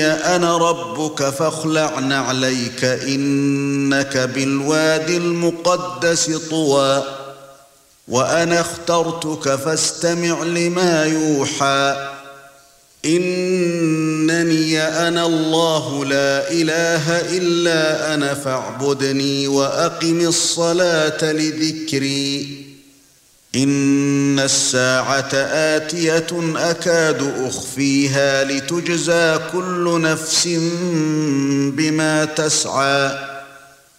أنا ربك فاخلع نعليك إنك بالواد المقدس طوى وأنا اخترتك فاستمع لما يوحى إنني أنا الله لا إله إلا أنا فاعبدني وأقم الصلاة لذكري إن الساعة آتية أكاد أخفيها لتجزى كل نفس بما تسعى